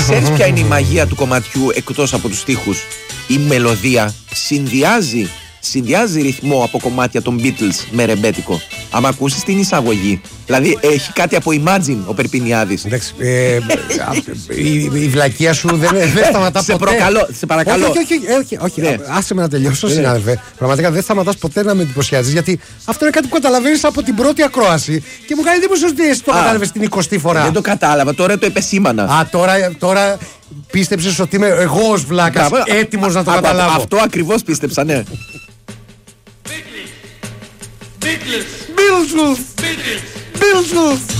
Ξέρεις ποια είναι η μαγεία του κομματιού εκτός από τους στίχους? Η μελωδία συνδυάζει ρυθμό από κομμάτια των Beatles με ρεμπέτικο. Αν ακούσεις την εισαγωγή, δηλαδή έχει κάτι από Imagine ο Περπινιάδης. Εντάξει, η βλακεία σου δεν σταματά ποτέ. Σε παρακαλώ. Όχι, άσε με να τελειώσω, συνάδελφε. Πραγματικά δεν σταματάς ποτέ να με εντυπωσιάζεις, γιατί αυτό είναι κάτι που καταλαβαίνεις από την πρώτη ακρόαση και μου κάνει εντύπωση ότι εσύ το κατάλαβες την 20η φορά. Δεν το κατάλαβα, τώρα το επεσήμανα. Τώρα πίστεψες ότι είμαι εγώ ως βλάκας έτοιμος να το καταλάβω. Αυτό ακριβώς πίστεψα, ναι. Beatles!